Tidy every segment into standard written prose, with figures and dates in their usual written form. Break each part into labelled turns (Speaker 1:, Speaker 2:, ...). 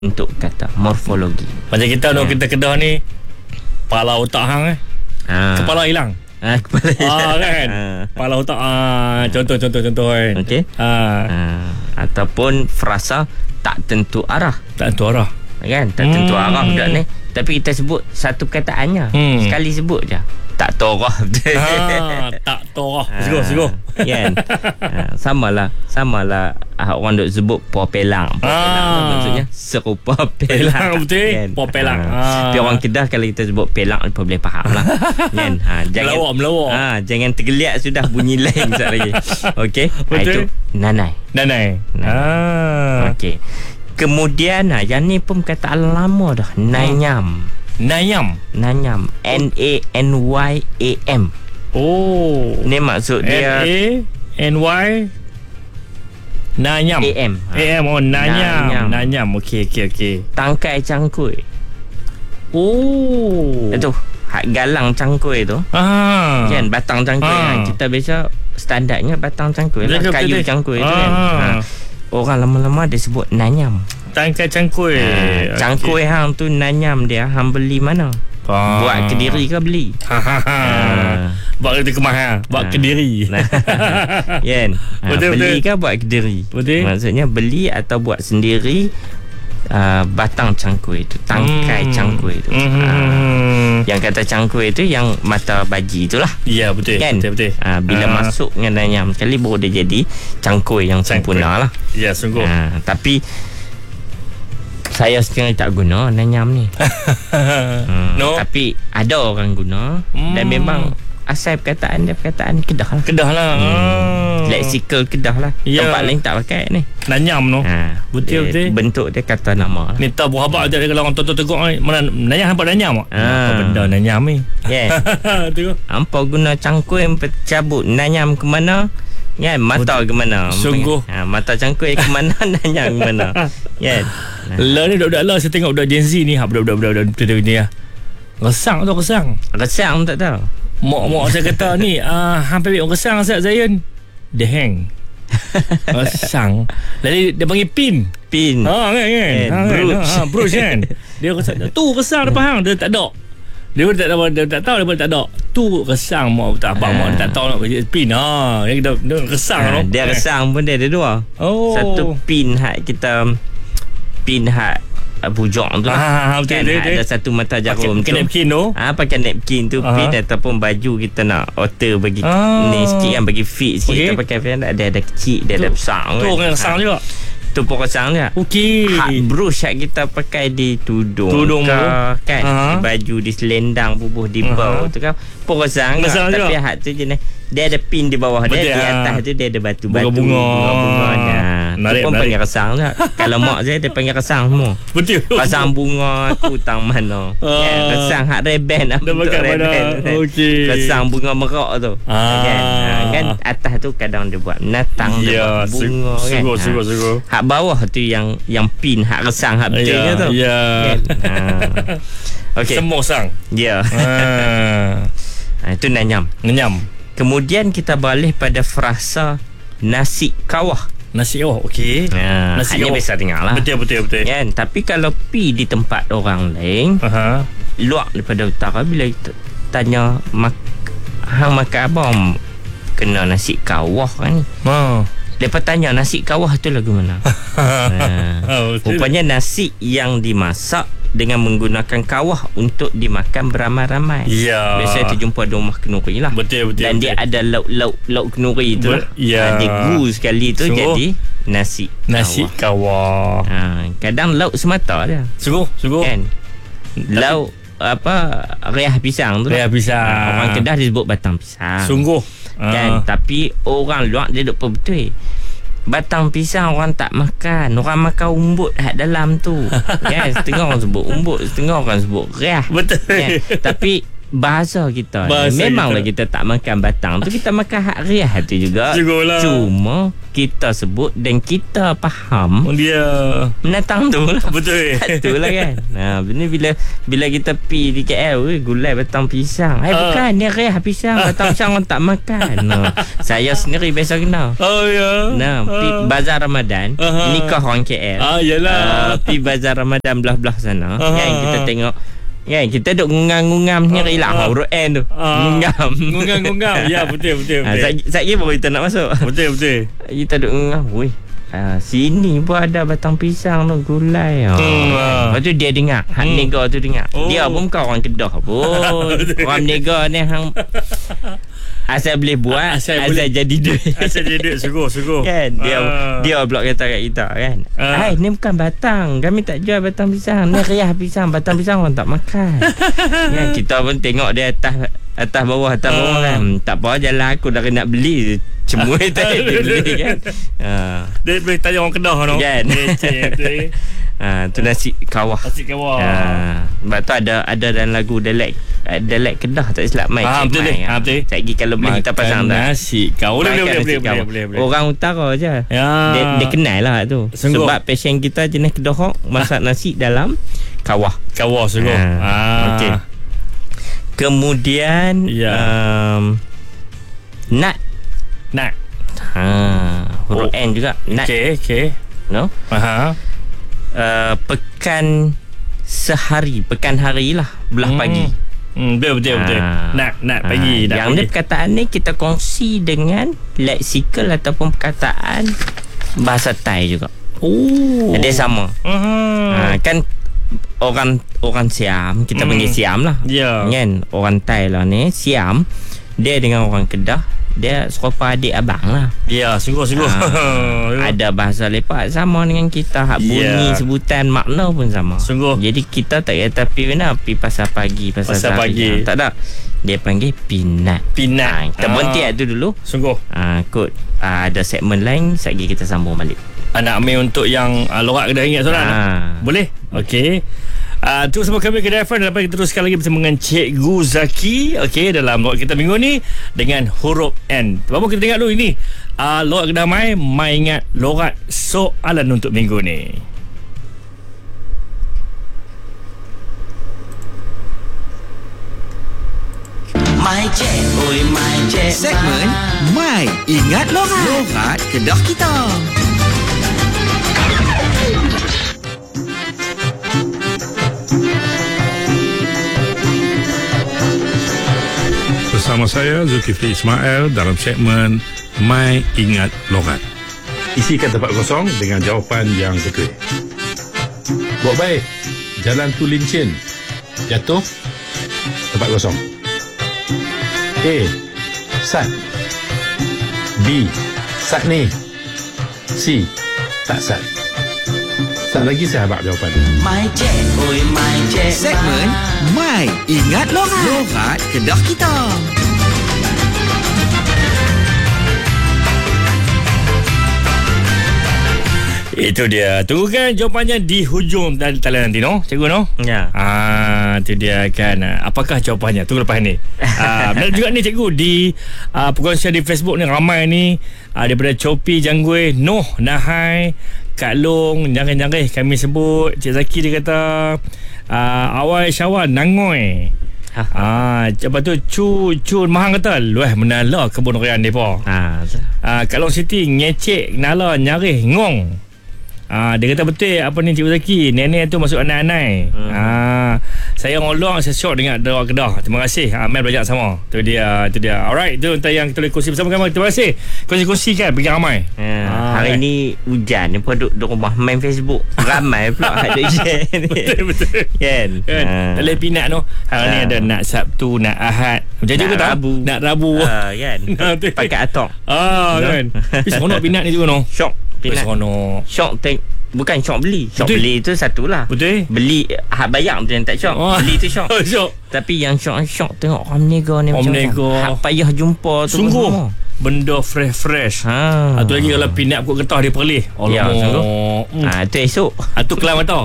Speaker 1: untuk kata morfologi.
Speaker 2: Macam kita kita Kedah ni, kepala otak hang kepala hilang.
Speaker 1: Kepala
Speaker 2: kan. Kepala otak contoh kan.
Speaker 1: Okey. Ataupun frasa tak tentu arah.
Speaker 2: Tak tentu arah.
Speaker 1: Kan? Tak tentu arah budak ni. Tapi kita sebut satu perkataannya. Sekali sebut je. Tak torah.
Speaker 2: Tak torah. Sigur.
Speaker 1: Kan? Samalah orang duk sebut popelang. Maksudnya serupa pelang.
Speaker 2: Betul.
Speaker 1: Kan?
Speaker 2: Popelang.
Speaker 1: Tapi orang Kedah kalau kita sebut pelang apa boleh faham lah. Kan? Jangan
Speaker 2: melawak.
Speaker 1: Jangan tergeliat sudah bunyi lain sekejap lagi. Okey. Itu nanai. Okey. Kemudian yang ni pun perkataan lama dah. Nanyam. Nanyam. N-A-N-Y-A-M.
Speaker 2: Oh.
Speaker 1: Ni maksud dia
Speaker 2: N-A-N-Y Nanyam.
Speaker 1: A-M.
Speaker 2: A-M. Oh, Nanyam. Okey.
Speaker 1: Tangkai cangkui.
Speaker 2: Oh.
Speaker 1: Itu galang cangkui tu. Kan batang cangkui. Kita biasa standardnya batang cangkui lah. Kayu cangkui tu kan. Orang lama-lama dia sebut nanyam.
Speaker 2: Tangkai cangkui.
Speaker 1: Cangkui hang tu nanyam dia. Hang beli mana? Buat Kediri ke beli?
Speaker 2: Buat kereta kemas. Buat Kediri.
Speaker 1: Kan? Beli ke buat Kediri?
Speaker 2: Betul.
Speaker 1: Maksudnya beli atau buat sendiri batang cangkui tu. Tangkai cangkui tu. Yang kata cangkui tu yang mata baji tu lah.
Speaker 2: Ya, betul.
Speaker 1: Kan?
Speaker 2: Betul.
Speaker 1: Bila masuk dengan nanyam sekali baru dia jadi cangkui yang sempurna lah.
Speaker 2: Ya, sungguh.
Speaker 1: Tapi saya sekarang tak guna nanyam ni.
Speaker 2: No.
Speaker 1: Tapi ada orang guna. Dan memang asal perkataan dia perkataan Kedah lah. Leksikal Kedah lah. Tempat lain tak pakai ni
Speaker 2: nanyam no. Betul.
Speaker 1: Bentuk dia kata nama lah.
Speaker 2: Ni tahu buah dia kalau orang teguk mana nanyam hampa nanyam. Apa benda nanyam ni? Tu.
Speaker 1: Hampa guna cangkui cabut nanyam ke mana? Ya, mata ke mana?
Speaker 2: Sungguh.
Speaker 1: Mata cangkui ke mana, nanyam ke mana? Ya.
Speaker 2: Lah ni budak-budak lah, saya tengok budak Gen Z ni, budak-budak ni lah. Resang tak tahu. Mak saya kata ni, hampir orang resang Zayan. Dia hang. Resang. Lalu dia panggil pin. Kan. Bruce kan. Dia resang depan hang, dia tak ada. Dia tak tahu dia tak ada. Tu resang mak tak abang mak tak tahu nak pin. Dia resang
Speaker 1: dia resang pun dia ada dua. Satu pin hak kita bujang tu
Speaker 2: betul.
Speaker 1: Ada satu mata jarum
Speaker 2: pakai napkin tu.
Speaker 1: Pakai napkin tu pin ataupun baju kita nak alter bagi ni sikit kan, bagi fit sikit. Kita pakai fan ada kecil, dia ada besar.
Speaker 2: Tu orang resang juga.
Speaker 1: Tu pun resang dia. Hak brush hak kita pakai di tudung ke, kan di baju, di selendang bubuh di bawah tu kan pun resang tapi hak tu je ni dia ada pin di bawah dia. Di atas tu dia ada batu-batu bunga-bunganya. Itu pun panggil resang tak? Kalau mak saya dia panggil resang semua.
Speaker 2: Betul.
Speaker 1: Pasang bunga aku tang mana. Resang hak reben untuk reben. Resang bunga merak tu. Kan atas tu kadang dia buat natang dia buat bunga kan.
Speaker 2: Sungguh.
Speaker 1: Hak bawah tu yang pin hak resang hak betulnya tu. Okey.
Speaker 2: Semua sang.
Speaker 1: Ya. Itu nanyam. Kemudian kita beralih pada frasa nasi kawah.
Speaker 2: Okey.
Speaker 1: Nasi kawah biasa dengar lah.
Speaker 2: Betul.
Speaker 1: Kan? Tapi kalau pi di tempat orang lain, luar daripada utara, bila kita tanya hang makan apa, kena nasi kawah kan ni. Lepas tanya nasi kawah tu lagu mana? Rupanya nasi yang dimasak dengan menggunakan kawah untuk dimakan beramai-ramai. Biasa terjumpa di rumah kenuri lah.
Speaker 2: Betul.
Speaker 1: Dan dia ada lauk kenuri tu. Dia gu sekali tu jadi nasi
Speaker 2: kawah.
Speaker 1: Kadang lauk semata dia.
Speaker 2: Sungguh.
Speaker 1: Kan? Lauk reah pisang tu. Orang Kedah disebut batang pisang.
Speaker 2: Sungguh.
Speaker 1: Kan? Tapi orang luar dia duk betul. Batang pisang orang tak makan. Orang makan umbut hak dalam tu. Kan? Setengah orang sebut umbut, setengah orang sebut reah.
Speaker 2: Betul.
Speaker 1: Kan? Tapi bahasa kita memanglah kita tak makan batang tu, kita makan hak riah tu juga.
Speaker 2: Jugalah.
Speaker 1: Cuma kita sebut dan kita faham
Speaker 2: dia
Speaker 1: menatang tu lah.
Speaker 2: Betul.
Speaker 1: Itulah kan. Ini bila kita pi di KL, gulai batang pisang. Bukan, dia riah pisang. Batang pisang orang tak makan. Saya sendiri biasa kena.
Speaker 2: Oh ya.
Speaker 1: Pi bazar Ramadan, nikah orang KL.
Speaker 2: Yalah.
Speaker 1: Pi bazar Ramadan belah-belah sana. Yang kita tengok kita duk ngungam-ngungam sendiri lah huruf N tu.
Speaker 2: Ngungam. Ya, betul.
Speaker 1: Sekejap baru kita nak masuk.
Speaker 2: Betul.
Speaker 1: Kita duk ngungam. Sini pun ada batang pisang tu, gulai. Lepas tu dia dengar, hak nega tu dengar. Dia pun bukan orang Kedah pun. Orang nega ni hang asal boleh buat, asal jadi duit.
Speaker 2: Asal jadi duit, sungguh.
Speaker 1: Kan? Dia pula kata kat kita kan. Ni bukan batang. Kami tak jual batang pisang. Ni riah pisang. Batang pisang orang tak makan. Kan? Kita pun tengok dia atas bawah kan. Tak apa, jalan aku dah nak beli. Cemua tadi dia beli kan.
Speaker 2: Dia boleh tanya orang Kedah no?
Speaker 1: Kan? Tu nasi kawah. Sebab tu ada dalam lagu Dialek Kedah tak silap mai.
Speaker 2: Betul.
Speaker 1: Sekejap kalau kita pasang dah
Speaker 2: nasi kawah. Boleh.
Speaker 1: Orang utara je. Dia kenal lah tu.
Speaker 2: Sungguh.
Speaker 1: Sebab passion kita jenis Kedah masak nasi dalam kawah
Speaker 2: sungguh.
Speaker 1: Okey. Kemudian nut. Huruf N juga. Nut.
Speaker 2: Okey.
Speaker 1: No? Pekan hari lah, belah pagi.
Speaker 2: Betul. Nak pagi.
Speaker 1: Yang ni perkataan ni kita kongsi dengan leksikal ataupun perkataan bahasa Thai juga. Dia sama. Kan orang Siam, kita panggil Siam lah. Kan? Orang Thai lah ni, Siam. Dia dengan orang Kedah, dia serupa adik abang lah.
Speaker 2: Ya, sungguh.
Speaker 1: Ada bahasa lepak sama dengan kita. Hak bunyi sebutan makna pun sama.
Speaker 2: Sungguh.
Speaker 1: Jadi kita tak kata pi pasal pagi, pasal pagi. Tak ada. Dia panggil pinat. Kita berhenti tu dulu.
Speaker 2: Sungguh.
Speaker 1: Kot ada segmen lain, sekejap kita sambung balik.
Speaker 2: Anak Amir untuk yang lorak kena ingat soalan. Boleh? Okey. Terus bersama kami Kedah FM. Lepas kita teruskan lagi bersama dengan Cikgu Zaki. Okey, dalam lorak kita minggu ni dengan huruf N. Bapak kita tengok dulu ini. Lorak Kedah Mai ingat lorak soalan untuk minggu ni.
Speaker 3: My Cik.
Speaker 4: Segmen My Ingat Lorat. Lorat Kedah kita.
Speaker 5: Bersama saya Zulkifli Ismail dalam segmen My Ingat Lorat. Isikan tempat kosong dengan jawapan yang betul. Buat baik. Jalan tu licin. Jatuh. Tempat kosong. A. Sat. B. Sat ni. C. Tak sat. Tak lagi saya habaq jawapan.
Speaker 3: My Cik.
Speaker 4: Segmen My Ingat Lorat. Lorat Kedah kita.
Speaker 2: Itu dia. Tunggukan jawapannya di hujung talian nanti, no? Cikgu, no?
Speaker 1: Ya.
Speaker 2: Itu dia kan. Apakah jawapannya? Tunggu lepas ni. Dan juga ni cikgu di perkongsian di Facebook ni ramai ni daripada Copi Janggui, Noh Nahai, Kak Long, jangan-jangan kami sebut. Cik Zaki dia kata Awal Syawal Nangoi. Lepas tu Cu Mahang kata luah menala kebun raya ni po. Kak Long Siti ngecek nala nyarih ngong. Dia kata betul apa ni Cikgu Zaki, nenek tu masuk anak-anak. Saya ngolong, saya syok dengan Lorak Kedah. Terima kasih. Mel belajar sama. Itu dia. Alright, itu untuk yang kita boleh kongsi bersama kami. Terima kasih. Kongsi kan bagi ramai.
Speaker 1: Hari ni hujan ni pun duduk rumah main Facebook. Ramai pula ada share ni.
Speaker 2: Betul.
Speaker 1: Kan?
Speaker 2: Dalam pinat tu. Hari ni ada nak Sabtu, nak Ahad. Macam tu ke tak? Nak Rabu.
Speaker 1: Kan? Pakai atok.
Speaker 2: Kan? Tapi seronok pinat ni juga no.
Speaker 1: Syok.
Speaker 2: Seronok.
Speaker 1: Syok bukan syok beli. Syok beli tu satulah.
Speaker 2: Betul.
Speaker 1: Beli hak bayar betul yang tak syok. Beli tu syok. Tapi yang syok tengok orang menega ni macam
Speaker 2: menega.
Speaker 1: hak payah jumpa tu.
Speaker 2: Sungguh. benda fresh. Tu lagi kalau pinat pokok getah dia perlih.
Speaker 1: Alamak. Tu esok.
Speaker 2: Tu kelam atau.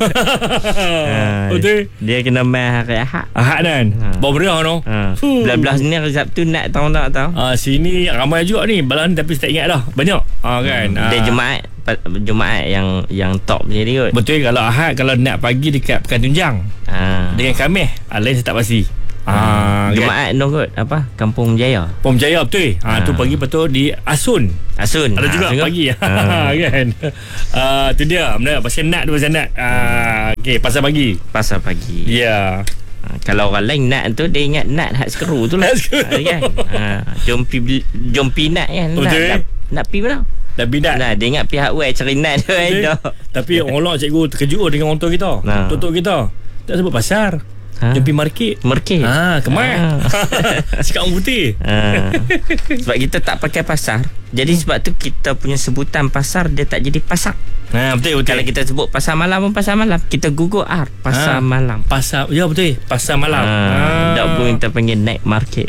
Speaker 2: Betul.
Speaker 1: Dia kena main hari Ahad.
Speaker 2: Ahad kan. Bawa meriah no.
Speaker 1: Belah sini hari Sabtu nak tahu tak tahu.
Speaker 2: Sini ramai juga ni balan tapi tak ingat dah. Banyak. Kan.
Speaker 1: Dia Jumaat yang top je dia kot.
Speaker 2: Betul. Kalau Ahad, kalau nak pagi dekat Pekan Tunjang. Dengan Khamis, lain saya tak pasti.
Speaker 1: Jumaat kan? Kot apa? Kampung Jaya.
Speaker 2: Kampung Jaya betul. Tu pagi betul di Asun. Ada juga pagi. Kan. Tu dia. Pasal nak okey, pasal pagi. Ya.
Speaker 1: Kalau orang lain nak tu, dia ingat nak hat skru tu lah. Kan? Jom pi nak kan. Nak pi mana?
Speaker 2: Dah bidat.
Speaker 1: Dia ingat pihak web cari nat tu.
Speaker 2: Tapi orang cikgu terkejut dengan orang tua kita. Tok kita tak sebut pasar. Jom pergi market. Kemar. Cakap orang putih.
Speaker 1: Sebab kita tak pakai pasar. Jadi sebab tu kita punya sebutan pasar dia tak jadi pasar.
Speaker 2: Betul.
Speaker 1: Kalau kita sebut pasar malam pun pasar malam. Kita gugur pasar malam.
Speaker 2: Pasar, ya betul. Pasar malam.
Speaker 1: Tak pun kita panggil night market.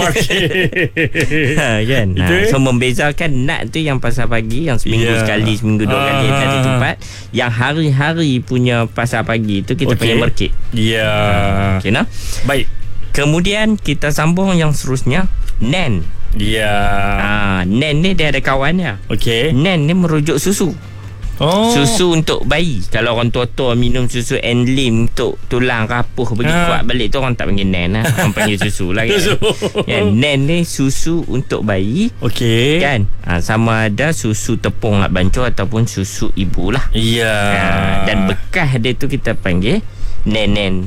Speaker 1: Kan. So membezakan night tu yang pasar pagi, yang seminggu sekali, seminggu 2 kali dari tempat. Yang hari-hari punya pasar pagi tu kita panggil market. Okay, nah?
Speaker 2: Baik.
Speaker 1: Kemudian kita sambung yang seterusnya, Nen. Nen ni dia ada kawannya. Nen ni merujuk susu. Susu untuk bayi. Kalau orang tua-tua minum susu Enlim untuk tulang rapuh bagi kuat balik tu, orang tak panggil Nen lah. Orang panggil susu lah kan. Nen ni susu untuk bayi. Kan. Sama ada susu tepung nak bancuh ataupun susu ibu lah. Dan bekas dia tu kita panggil Nen.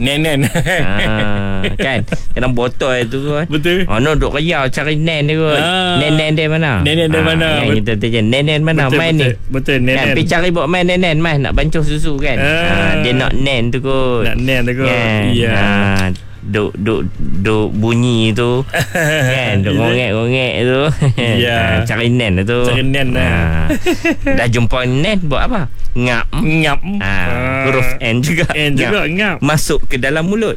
Speaker 1: Kan. Kadang botol tu kan.
Speaker 2: Betul.
Speaker 1: Duk riau cari Nen dia kot. Nen dia mana? Kan kita tanya Nen mana? Main ni.
Speaker 2: Betul. Nen.
Speaker 1: Pergi cari buat main Nen. Main nak bancuh susu kan. Dia nak Nen tu kot. Duk bunyi tu. Kan. Duk ngongek-ngongek tu. Cari Nen tu. Dah jumpa Nen buat apa? Ngap. Huruf N juga.
Speaker 2: Ngap.
Speaker 1: Masuk ke dalam mulut.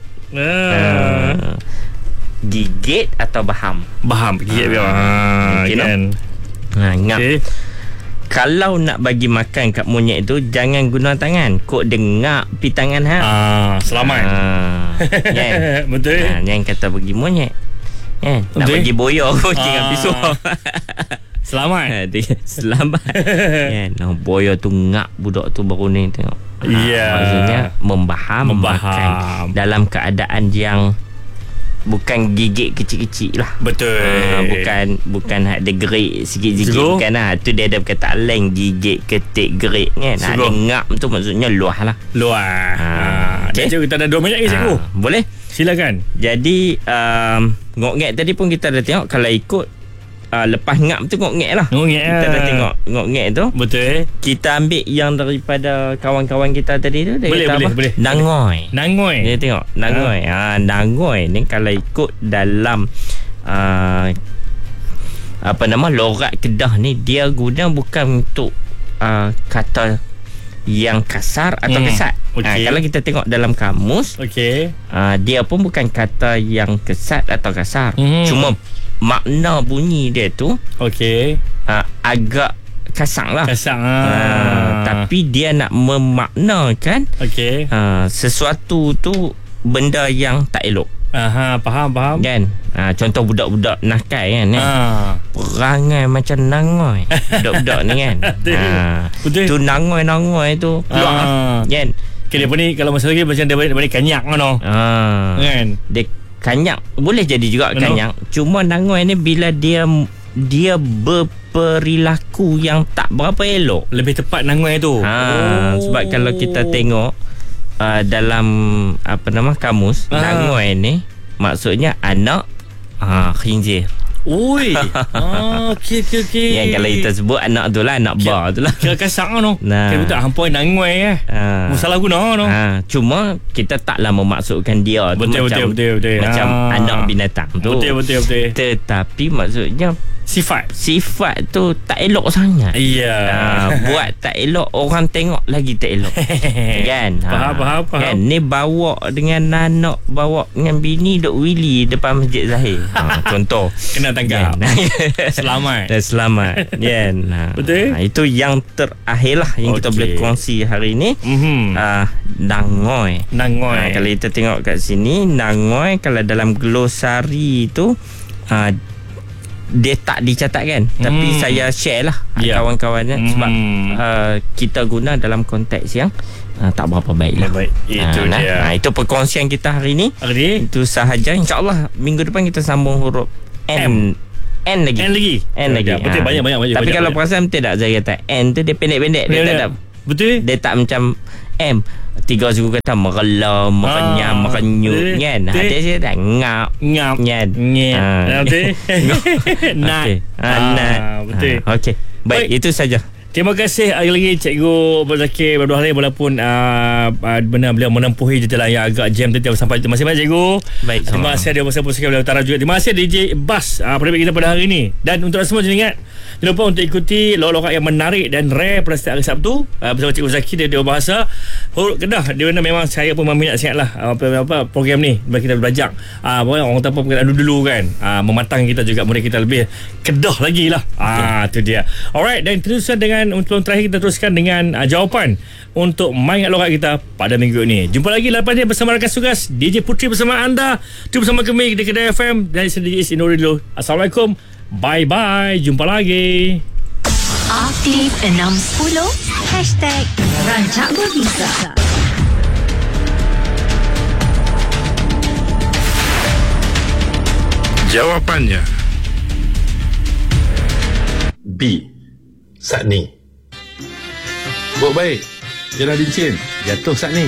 Speaker 1: Gigit atau baham?
Speaker 2: Gigit biar. Kan.
Speaker 1: Ngap. Kalau nak bagi makan kat monyet tu, jangan guna tangan. Kok dengar pi tangan
Speaker 2: selamat.
Speaker 1: Kan?
Speaker 2: Betul.
Speaker 1: Jangan kata bagi monyet. Kan? Nak bagi boyo dengan pisau.
Speaker 2: Selamat.
Speaker 1: Selamat. Kan? Boyo tu ngap budak tu baru ni tengok. Maksudnya membaham. Makan dalam keadaan yang bukan gigit kecil-kecil lah.
Speaker 2: Betul.
Speaker 1: Bukan ada gerik sikit-sikit. Bukan lah. Tu dia ada perkataan lain, gigit, ketik, gerik kan. Ada ngap tu maksudnya luah lah.
Speaker 2: Cikgu kita ada 2 minit lagi cikgu.
Speaker 1: Boleh?
Speaker 2: Silakan.
Speaker 1: Jadi ngok-ngek tadi pun kita dah tengok. Kalau ikut lepas ngap tu ngok-ngek lah. Kita dah tengok ngok-ngek tu.
Speaker 2: Betul.
Speaker 1: Kita ambil yang daripada kawan-kawan kita tadi tu. Dia
Speaker 2: boleh.
Speaker 1: Nangoi.
Speaker 2: Dia
Speaker 1: tengok nangoi. Nangoi ni kalau ikut dalam logat Kedah ni, dia guna bukan untuk kata yang kasar atau kesat. Kalau kita tengok dalam kamus, dia pun bukan kata yang kesat atau kasar. Cuma makna bunyi dia tu agak kasar lah. Tapi dia nak memaknakan sesuatu tu benda yang tak elok.
Speaker 2: Faham.
Speaker 1: Kan? Contoh budak-budak nakal kan. Perangai macam nangoi. Budak-budak ni kan.
Speaker 2: Betul.
Speaker 1: Tu nangoi tu keluar kan.
Speaker 2: Dia pun ni kalau masa lagi macam dia kanyak kan.
Speaker 1: Dia kanyak boleh jadi juga kanyak. Cuma nangoi ni bila dia berperilaku yang tak berapa elok.
Speaker 2: Lebih tepat nangoi tu.
Speaker 1: Sebab kalau kita tengok dalam kamus, nangoi ni maksudnya anak khinzir.
Speaker 2: Oi. Okey.
Speaker 1: Yang kalau kita sebut anak tu lah, anak bar tu lah.
Speaker 2: Kira kasar Kita tak hampoi nangoi Masalah guna
Speaker 1: Cuma kita taklah memaksudkan dia tu
Speaker 2: betul.
Speaker 1: macam anak binatang tu.
Speaker 2: Betul.
Speaker 1: Tetapi maksudnya Sifat tu tak elok sangat. Buat tak elok, orang tengok lagi tak elok. Kan?
Speaker 2: Faham.
Speaker 1: Kan? Ni bawa dengan anak, bawa dengan bini duk wili depan Masjid Zahir. Contoh.
Speaker 2: Kena tangkap.
Speaker 1: Selamat. Kan?
Speaker 2: Betul.
Speaker 1: Itu yang terakhir lah yang kita boleh kongsi hari ni. Nangoi. Kalau kita tengok kat sini, nangoi kalau dalam glosari tu dia tak dicatatkan, tapi saya share lah kawan-kawannya sebab kita guna dalam konteks yang tak berapa baik lah.
Speaker 2: Itu dia.
Speaker 1: Itu perkongsian kita hari ni. Itu sahaja. InsyaAllah minggu depan kita sambung huruf N lagi.
Speaker 2: Betul, banyak.
Speaker 1: Tapi kalau perasan betul tak saya kata N tu dia pendek-pendek. Dia tak.
Speaker 2: Betul.
Speaker 1: Dia tak macam M. 3 suku kata merelam, merenyam, merenyut kan. Dia saya tak ngap kan.
Speaker 2: Betul. Betul.
Speaker 1: Okey. Baik, itu saja.
Speaker 2: Terima kasih lagi Cikgu Abdul Zakir Abdul Halim, walaupun benar beliau menempuhi jalan yang agak jam tadi sampai. Terima kasih banyak Cikgu.
Speaker 1: Baik,
Speaker 2: terima kasih ada bersama-sama Beliau Utara juga. Terima kasih DJ Bas penerbit kita pada hari ini. Dan untuk semua jangan lupa untuk ikuti lorak yang menarik dan rare pada setiap hari Sabtu bersama Cikgu Zakir dia bahasa huruf Kedah. Dia memang saya pun meminat sangatlah apa program ni bagi kita belajar. Orang tanpa perkataan dulu kan. Mematang kita juga, murid kita lebih Kedah lagi lah. Itu dia. Alright, dan teruskan dengan untuk terakhir kita teruskan dengan jawapan untuk main lorak kita pada minggu ini. Jumpa lagi lepas ni bersama rakan tugas DJ Putri bersama anda. Tu bersama kami di Kedah FM dan DJ Inori dulu. Assalamualaikum. Bye-bye. Jumpa lagi.
Speaker 6: Aktif 610 #Rancak Berbisa.
Speaker 5: Jawapannya B. Satni. Buat baik, jangan licin, jatuh Satni.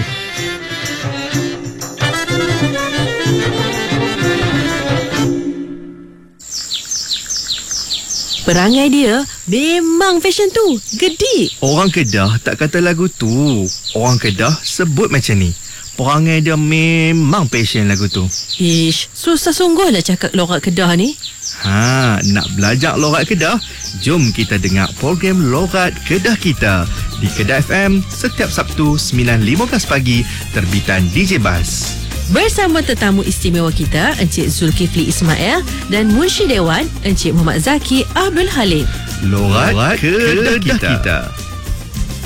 Speaker 7: Perangai dia memang fashion tu. Gedik.
Speaker 4: Orang Kedah tak kata lagu tu. Orang Kedah sebut macam ni. Perangai dia memang passion lagu tu.
Speaker 7: Ish, susah sungguh lah cakap lorak Kedah ni.
Speaker 4: Nak belajar lorat Kedah? Jom kita dengar program Lorat Kedah kita di Kedah FM setiap Sabtu 9.15 pagi terbitan DJ Bas.
Speaker 7: Bersama tetamu istimewa kita Encik Zulkifli Ismail dan Munshi Dewan Encik Muhammad Zaki Abdul Halim.
Speaker 4: Lorat Kedah kita.